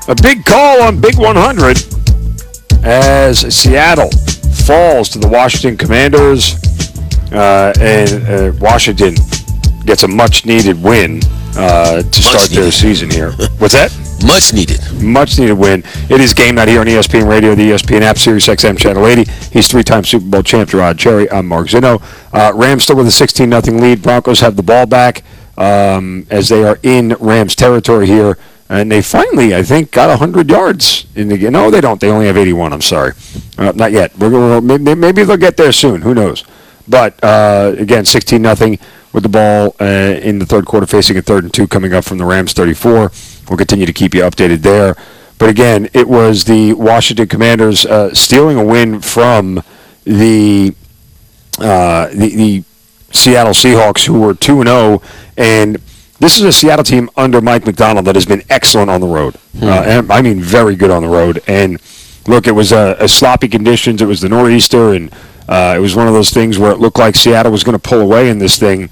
A big call on Big 100 as Seattle falls to the Washington Commanders, and Washington gets a much-needed win to start their season here. What's that? Much needed. Much needed win. It is Game Night here on ESPN Radio, the ESPN app, Sirius XM Channel 80. He's three-time Super Bowl champ, Gerard Cherry. I'm Mark Zinno. Rams still with a 16-0 lead. Broncos have the ball back as they are in Rams territory here. And they finally, I think, got 100 yards in the game. No, they don't. They only have 81. I'm sorry. Not yet. Maybe they'll get there soon. Who knows? But, again, 16-0 with the ball in the third quarter, facing a 3rd and 2 coming up from the Rams 34. We'll continue to keep you updated there. But, again, it was the Washington Commanders stealing a win from the Seattle Seahawks, who were 2-0. And this is a Seattle team under Mike Macdonald that has been excellent on the road. And I mean very good on the road. And, look, it was a sloppy conditions. It was the nor'easter, and it was one of those things where it looked like Seattle was going to pull away in this thing.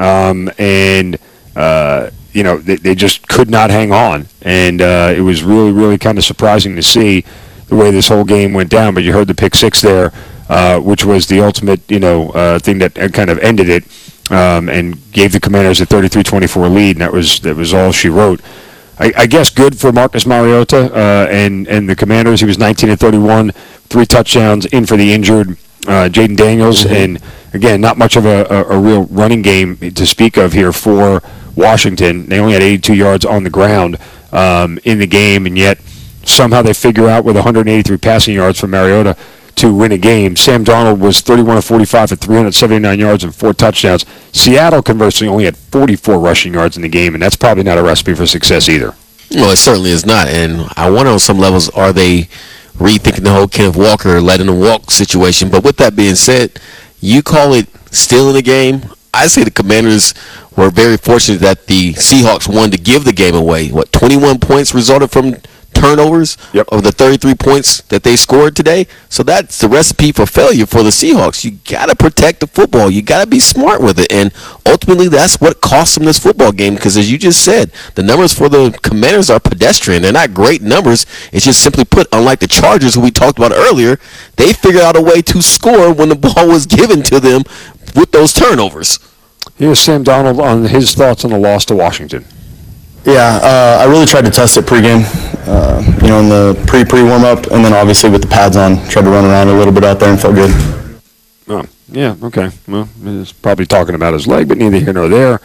They just could not hang on. And it was really, really kind of surprising to see the way this whole game went down. But you heard the pick six there, which was the ultimate, thing that kind of ended it. And gave the Commanders a 33-24 lead, and that was all she wrote. I guess good for Marcus Mariota and the Commanders. He was 19-31, 3 touchdowns in for the injured Jaden Daniels, and again, not much of a real running game to speak of here for Washington. They only had 82 yards on the ground in the game, and yet somehow they figure out with 183 passing yards for Mariota to win a game. Sam Darnold was 31-45 for 379 yards and 4 touchdowns. Seattle, conversely, only had 44 rushing yards in the game, and that's probably not a recipe for success either. Well, it certainly is not, and I wonder on some levels, are they rethinking the whole Kenneth Walker letting him walk situation? But with that being said, you call it stealing the game. I say the Commanders were very fortunate that the Seahawks wanted to give the game away. 21 points resulted from turnovers of the 33 points that they scored today. So that's the recipe for failure for the Seahawks. You got to protect the football. You got to be smart with it. And ultimately, that's what cost them this football game, because as you just said, the numbers for the Commanders are pedestrian. They're not great numbers. It's just simply put, unlike the Chargers, who we talked about earlier, they figured out a way to score when the ball was given to them with those turnovers. Here's Sam Darnold on his thoughts on the loss to Washington. Yeah, I really tried to test it pregame, in the pre-warm-up, and then obviously with the pads on, tried to run around a little bit out there and felt good. Oh, yeah, okay. Well, he's probably talking about his leg, but neither here nor there.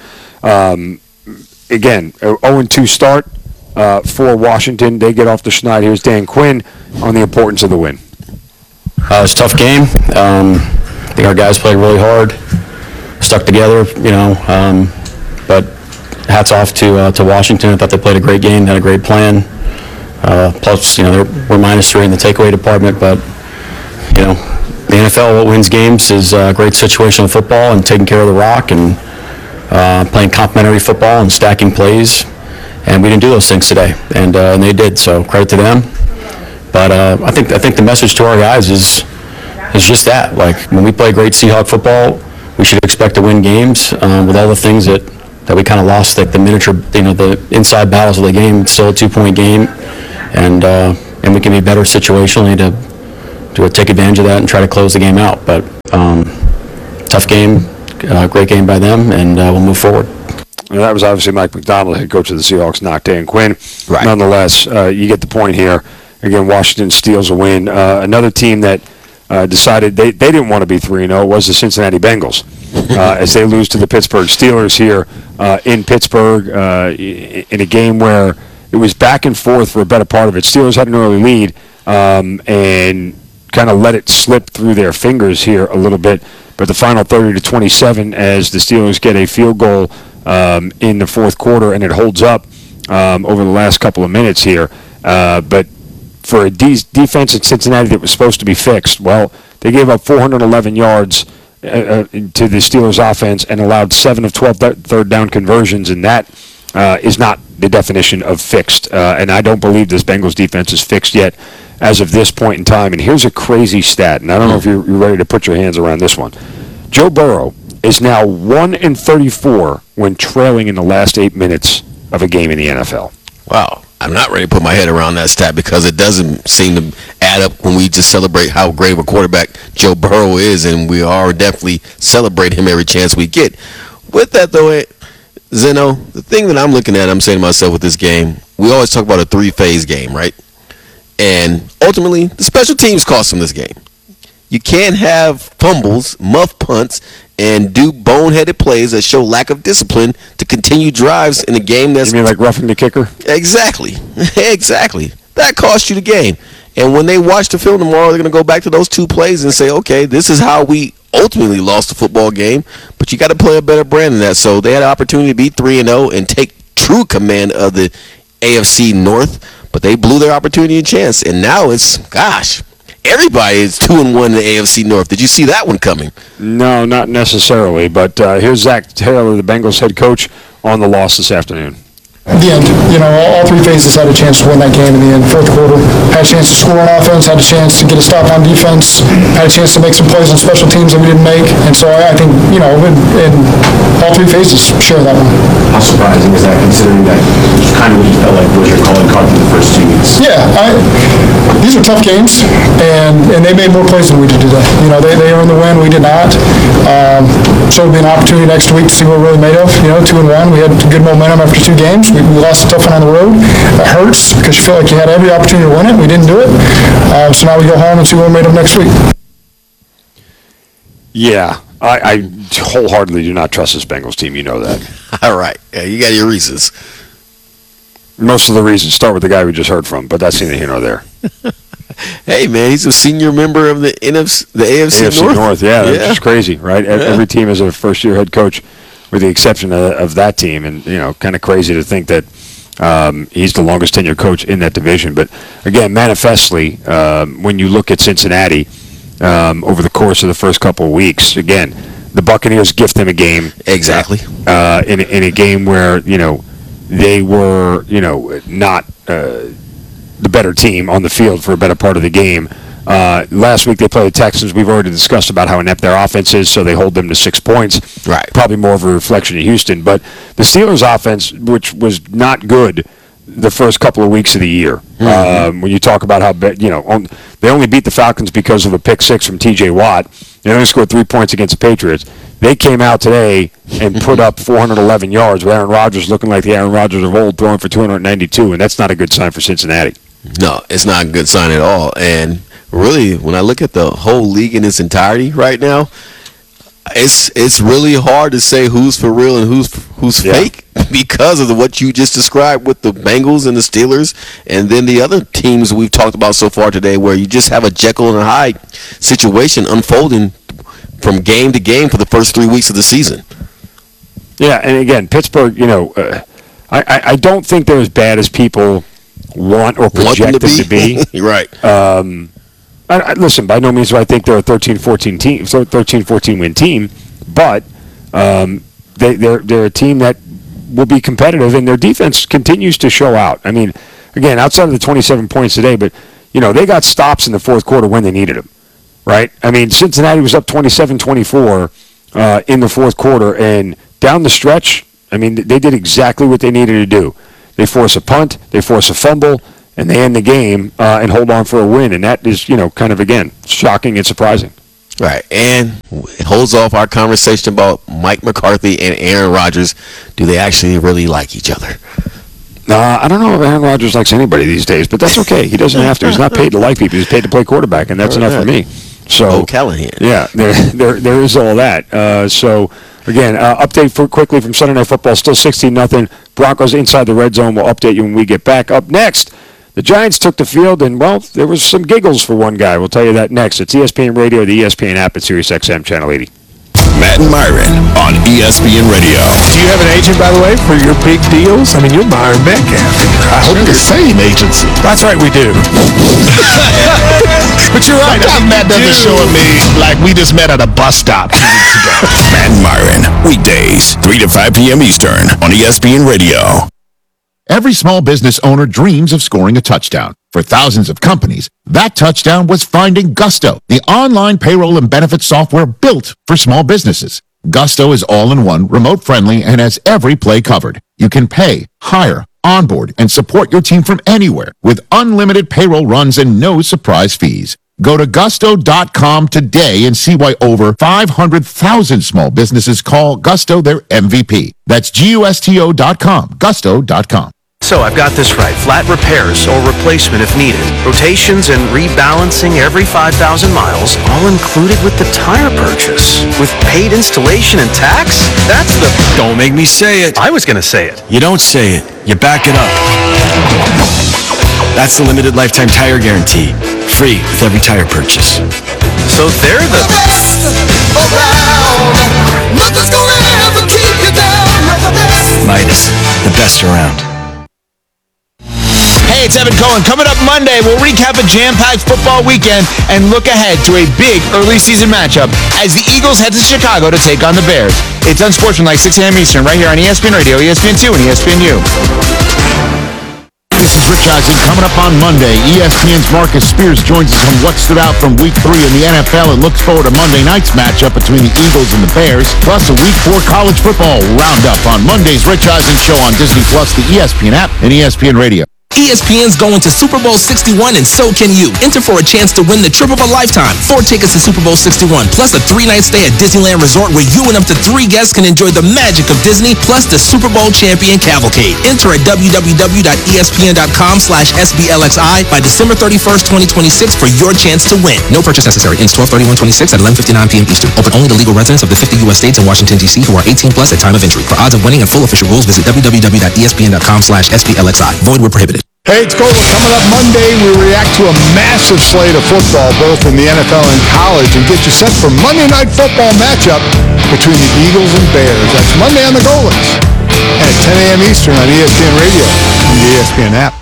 Again, 0-2 start for Washington. They get off the schneid. Here's Dan Quinn on the importance of the win. It was a tough game. I think our guys played really hard, stuck together, but hats off to Washington. I thought they played a great game, had a great plan. Plus, we're -3 in the takeaway department, but, the NFL, what wins games is great situational football and taking care of the rock and playing complementary football and stacking plays. And we didn't do those things today, and they did, so credit to them. But I think the message to our guys is just that. Like, when we play great Seahawk football, we should expect to win games with all the things that we kind of lost, like the miniature, the inside battles of the game. It's still a 2-point game, and we can be better situationally to take advantage of that and try to close the game out. But tough game, great game by them, and we'll move forward. And that was obviously Mike Macdonald, head coach of the Seahawks, not Dan Quinn. Right. Nonetheless, you get the point here. Again, Washington steals a win. Another team that decided they didn't want to be 3-0 was the Cincinnati Bengals. As they lose to the Pittsburgh Steelers here in Pittsburgh in a game where it was back and forth for a better part of it. Steelers had an early lead and kind of let it slip through their fingers here a little bit. But the final 30-27 as the Steelers get a field goal in the fourth quarter, and it holds up over the last couple of minutes here. But for a defense in Cincinnati that was supposed to be fixed, well, they gave up 411 yards to the Steelers offense and allowed 7 of 12 third down conversions, and that is not the definition of fixed. And I don't believe this Bengals defense is fixed yet as of this point in time. And here's a crazy stat, and I don't know if you're ready to put your hands around this one. Joe Burrow is now 1-34 when trailing in the last 8 minutes of a game in the NFL. Wow. I'm not ready to put my head around that stat because it doesn't seem to add up when we just celebrate how great of a quarterback Joe Burrow is, and we are definitely celebrate him every chance we get. With that, though, Zeno, the thing that I'm looking at, I'm saying to myself with this game, we always talk about a three-phase game, right? And ultimately, the special teams cost them this game. You can't have fumbles, muff punts, and do boneheaded plays that show lack of discipline to continue drives in a game that's... You mean like roughing the kicker? Exactly. Exactly. That cost you the game. And when they watch the film tomorrow, they're going to go back to those two plays and say, okay, this is how we ultimately lost the football game, but you got to play a better brand than that. So they had an opportunity to be 3-0 and take true command of the AFC North, but they blew their opportunity and chance. And now it's, gosh... Everybody is 2-1 in the AFC North. Did you see that one coming? No, not necessarily. But here's Zach Taylor, the Bengals head coach, on the loss this afternoon. At the end, all three phases had a chance to win that game in the end. Fourth quarter, had a chance to score on offense, had a chance to get a stop on defense, had a chance to make some plays on special teams that we didn't make. And so I think, in all three phases, share that one. How surprising is that, considering that kind of what you felt like was your calling card for the first 2 weeks? Yeah, these are tough games, and they made more plays than we did today. They earned the win, we did not. So it'll be an opportunity next week to see what we're really made of. 2-1, we had good momentum after 2 games. We lost a tough one on the road. It hurts because you feel like you had every opportunity to win it. We didn't do it. So now we go home and see what we're made of next week. Yeah, I wholeheartedly do not trust this Bengals team. You know that. All right. Yeah, you got your reasons. Most of the reasons start with the guy we just heard from, but that's neither here nor there. Hey, man, he's a senior member of the AFC North. Yeah, that's just crazy, right? Yeah. Every team has a first-year head coach, with the exception of that team, and kind of crazy to think that he's the longest tenured coach in that division. But again, manifestly, when you look at Cincinnati over the course of the first couple of weeks, again, the Buccaneers gift them a game. Exactly. In a game where they were not the better team on the field for a better part of the game. Last week they played the Texans. We've already discussed about how inept their offense is, so they hold them to 6 points. Right. Probably more of a reflection of Houston. But the Steelers' offense, which was not good the first couple of weeks of the year, when you talk about how they only beat the Falcons because of a pick 6 from T.J. Watt. They only scored 3 points against the Patriots. They came out today and put up 411 yards with Aaron Rodgers looking like the Aaron Rodgers of old, throwing for 292, and that's not a good sign for Cincinnati. No, it's not a good sign at all. And really, when I look at the whole league in its entirety right now, it's really hard to say who's for real and who's fake because of what you just described with the Bengals and the Steelers, and then the other teams we've talked about so far today, where you just have a Jekyll and Hyde situation unfolding from game to game for the first 3 weeks of the season. Yeah, and again, Pittsburgh, I don't think they're as bad as people want or project them to be. You're right. Listen, by no means do I think they're a 13-14 win team, but they're a team that will be competitive, and their defense continues to show out. I mean, again, outside of the 27 points today, but they got stops in the fourth quarter when they needed them, right? I mean, Cincinnati was up 27-24 in the fourth quarter, and down the stretch, I mean, they did exactly what they needed to do. They force a punt, they force a fumble, and they end the game and hold on for a win. And that is, kind of, again, shocking and surprising. Right. And it holds off our conversation about Mike McCarthy and Aaron Rodgers. Do they actually really like each other? I don't know if Aaron Rodgers likes anybody these days, but that's okay. He doesn't have to. He's not paid to like people. He's paid to play quarterback, and that's enough for me. So, Callahan. Yeah, there is all that. So, again, update quickly from Sunday Night Football. Still 16-0. Broncos inside the red zone. We'll update you when we get back. Up next, the Giants took the field, and, well, there was some giggles for one guy. We'll tell you that next. It's ESPN Radio, the ESPN app, at SiriusXM Channel 80. Matt and Myron on ESPN Radio. Do you have an agent, by the way, for your big deals? I mean, you're Myron Metcalf. I hope We're the same agency. That's right, we do. But you're right. Matt doesn't show me like we just met at a bus stop 2 weeks ago. Matt and Myron, weekdays, 3 to 5 p.m. Eastern on ESPN Radio. Every small business owner dreams of scoring a touchdown. For thousands of companies, that touchdown was finding Gusto, the online payroll and benefits software built for small businesses. Gusto is all-in-one, remote-friendly, and has every play covered. You can pay, hire, onboard, and support your team from anywhere with unlimited payroll runs and no surprise fees. Go to gusto.com today and see why over 500,000 small businesses call Gusto their MVP. That's gusto.com, gusto.com. So I've got this right. Flat repairs or replacement if needed. Rotations and rebalancing every 5,000 miles, all included with the tire purchase. With paid installation and tax? That's the... Don't make me say it. I was going to say it. You don't say it. You back it up. That's the limited lifetime tire guarantee. Free with every tire purchase. So they're the best around. Nothing's gonna ever keep you down. The best. Midas, the best around. Hey, it's Evan Cohen. Coming up Monday, we'll recap a jam-packed football weekend and look ahead to a big early season matchup as the Eagles head to Chicago to take on the Bears. It's Unsportsmanlike, 6 a.m. Eastern, right here on ESPN Radio, ESPN2, and ESPNU. This is Rich Eisen. Coming up on Monday, ESPN's Marcus Spears joins us on what stood out from Week 3 in the NFL and looks forward to Monday night's matchup between the Eagles and the Bears, plus a Week 4 college football roundup on Monday's Rich Eisen Show on Disney+, the ESPN app, and ESPN Radio. ESPN's going to Super Bowl 61, and so can you. Enter for a chance to win the trip of a lifetime. 4 tickets to Super Bowl 61, plus a 3-night stay at Disneyland Resort where you and up to 3 guests can enjoy the magic of Disney, plus the Super Bowl champion cavalcade. Enter at www.espn.com/SBLXI by December 31st, 2026 for your chance to win. No purchase necessary. Ends 12/31/26 at 11:59 p.m. Eastern. Open only to legal residents of the 50 U.S. states and Washington, D.C. who are 18 plus at time of entry. For odds of winning and full official rules, visit www.espn.com/SBLXI. Void where prohibited. Hey, it's Cole. Coming up Monday, we react to a massive slate of football, both in the NFL and college, and get you set for Monday Night Football matchup between the Eagles and Bears. That's Monday on the Goalies at 10 a.m. Eastern on ESPN Radio and the ESPN app.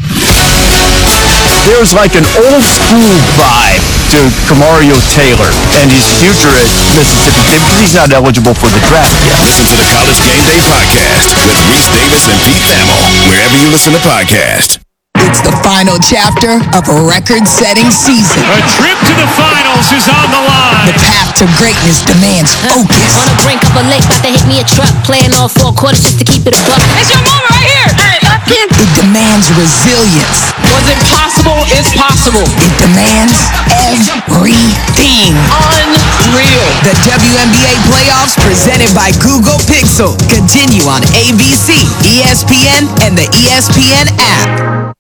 There's like an old-school vibe to Kamario Taylor and his future at Mississippi State because he's not eligible for the draft yet. Listen to the College Game Day Podcast with Reese Davis and Pete Thamel, wherever you listen to podcasts. It's the final chapter of a record-setting season. A trip to the finals is on the line. The path to greatness demands focus. On a brink of a lake, about to hit me a truck. Playing all 4 quarters just to keep it a buck. It's your moment right here. It demands resilience. Was it possible? It's possible. It demands everything. Unreal. The WNBA playoffs presented by Google Pixel continue on ABC, ESPN, and the ESPN app.